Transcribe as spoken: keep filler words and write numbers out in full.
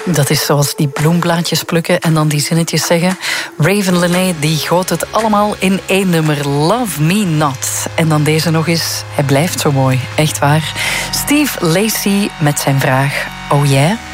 Dat is zoals die bloemblaadjes plukken en dan die zinnetjes zeggen. Raven Lené die goot het allemaal in één nummer. Love Me Not. En dan deze nog eens. Hij blijft zo mooi. Echt waar. Steve Lacy met zijn vraag. Oh yeah?